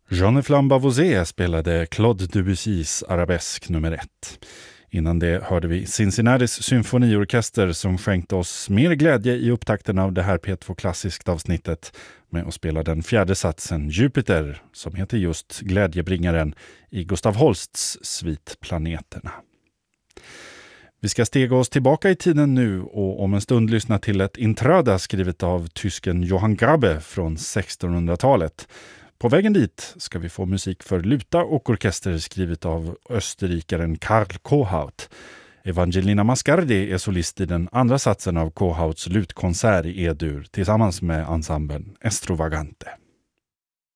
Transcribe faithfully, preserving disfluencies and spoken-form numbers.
Jean Flambeau spelade Claude Debussys arabesk nummer ett. Innan det hörde vi Cincinnatis symfoniorkester som skänkte oss mer glädje i upptakten av det här P två Klassiskt avsnittet med att spela den fjärde satsen Jupiter, som heter just Glädjebringaren i Gustav Holsts svit Planeterna. Vi ska stega oss tillbaka i tiden nu och om en stund lyssna till ett intrada skrivet av tysken Johann Grabbe från sextonhundratalet. På vägen dit ska vi få musik för luta och orkester skrivet av österrikaren Karl Kohaut. Evangelina Mascardi är solist i den andra satsen av Kohauts lutkonsert i E-dur tillsammans med ensemblen Estrovagante.